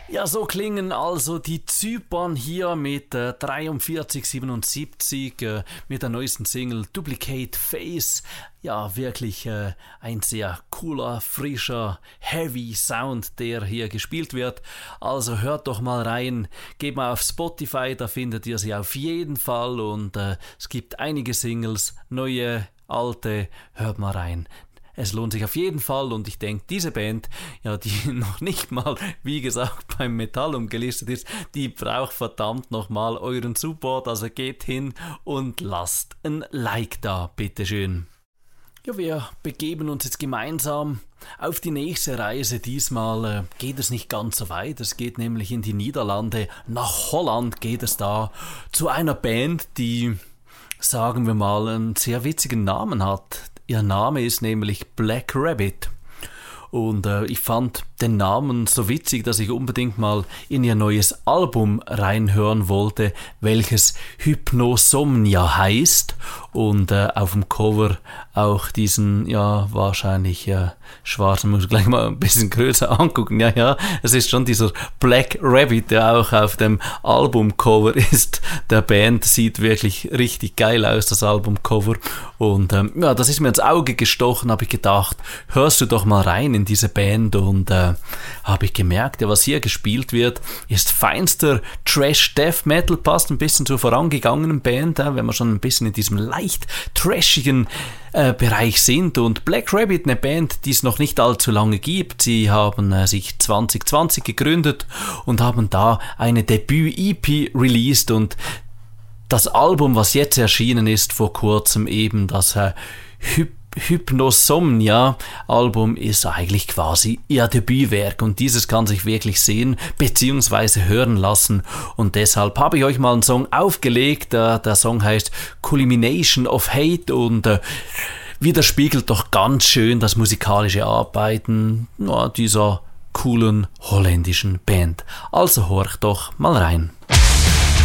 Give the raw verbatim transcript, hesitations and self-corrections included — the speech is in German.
Ja, so klingen also die Zypern hier mit äh, dreiundvierzig siebenundsiebzig, äh, mit der neuesten Single Duplicate Face. Ja, wirklich äh, ein sehr cooler, frischer, heavy Sound, der hier gespielt wird. Also hört doch mal rein, geht mal auf Spotify, da findet ihr sie auf jeden Fall. Und äh, es gibt einige Singles, neue, alte, hört mal rein. Es lohnt sich auf jeden Fall und ich denke, diese Band, ja, die noch nicht mal, wie gesagt, beim Metallum gelistet ist, die braucht verdammt nochmal euren Support, also geht hin und lasst ein Like da, bitteschön. Ja, wir begeben uns jetzt gemeinsam auf die nächste Reise. Diesmal äh, geht es nicht ganz so weit, es geht nämlich in die Niederlande, nach Holland geht es da zu einer Band, die, sagen wir mal, einen sehr witzigen Namen hat. Ihr Name ist nämlich Black Rabbit und äh, ich fand den Namen so witzig, dass ich unbedingt mal in ihr neues Album reinhören wollte, welches Hypnosomnia heißt und äh, auf dem Cover auch diesen, ja, wahrscheinlich äh, schwarzen, muss ich gleich mal ein bisschen größer angucken, ja, ja, es ist schon dieser Black Rabbit, der auch auf dem Albumcover ist, der Band, sieht wirklich richtig geil aus, das Albumcover und ähm, ja, das ist mir ins Auge gestochen, habe ich gedacht, hörst du doch mal rein in diese Band und äh, habe ich gemerkt, ja, was hier gespielt wird, ist feinster Trash-Death Metal, passt ein bisschen zur vorangegangenen Band, äh, wenn wir schon ein bisschen in diesem leicht trashigen äh, Bereich sind und Black Rabbit, eine Band, die es noch nicht allzu lange gibt, sie haben äh, sich zwanzig zwanzig gegründet und haben da eine Debüt-E P released und das Album, was jetzt erschienen ist vor kurzem, eben das äh, Hyp Hypnosomnia-Album ist eigentlich quasi ihr Debütwerk und dieses kann sich wirklich sehen bzw. hören lassen und deshalb habe ich euch mal einen Song aufgelegt, der, der Song heißt Culmination of Hate und äh, widerspiegelt doch ganz schön das musikalische Arbeiten ja, dieser coolen holländischen Band. Also horcht doch mal rein.